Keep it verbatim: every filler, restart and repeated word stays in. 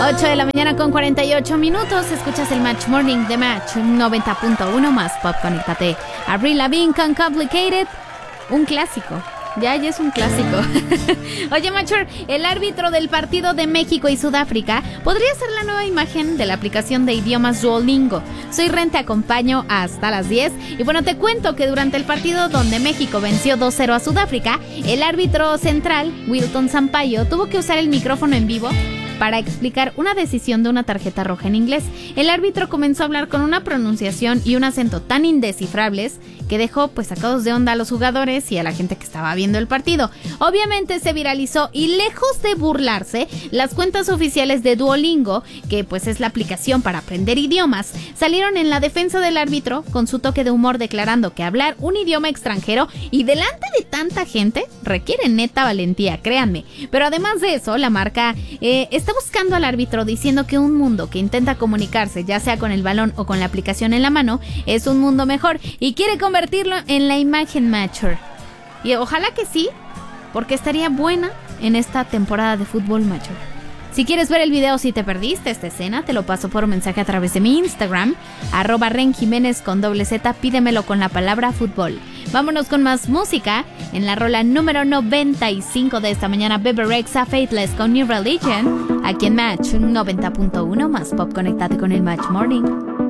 ocho de la mañana con cuarenta y ocho minutos. Escuchas el Match Morning de Match noventa punto uno más Pop. Conéctate. Avril Lavigne con Complicated. Un clásico. Ya, ya es un clásico. Oye, Machor, el árbitro del partido de México y Sudáfrica podría ser la nueva imagen de la aplicación de idiomas Duolingo. Soy Ren, te acompaño hasta las diez. Y bueno, te cuento que durante el partido donde México venció dos cero a Sudáfrica, el árbitro central, Wilton Sampaio, tuvo que usar el micrófono en vivo para explicar una decisión de una tarjeta roja en inglés. El árbitro comenzó a hablar con una pronunciación y un acento tan indescifrables que dejó pues sacados de onda a los jugadores y a la gente que estaba viendo el partido. Obviamente se viralizó y lejos de burlarse, las cuentas oficiales de Duolingo, que pues es la aplicación para aprender idiomas, salieron en la defensa del árbitro con su toque de humor declarando que hablar un idioma extranjero y delante de tanta gente requiere neta valentía, créanme. Pero además de eso, la marca eh, está buscando al árbitro diciendo que un mundo que intenta comunicarse, ya sea con el balón o con la aplicación en la mano, es un mundo mejor y quiere convertirlo en la imagen Matcher. Y ojalá que sí, porque estaría buena en esta temporada de fútbol Matcher. Si quieres ver el video, si te perdiste esta escena, te lo paso por un mensaje a través de mi Instagram, arroba Ren Jiménez con doble Z, pídemelo con la palabra fútbol. Vámonos con más música. En la rola número noventa y cinco de esta mañana, Bebe Rexha, Faithless con New Religion, aquí en Match noventa punto uno más Pop. Conéctate con el Match Morning.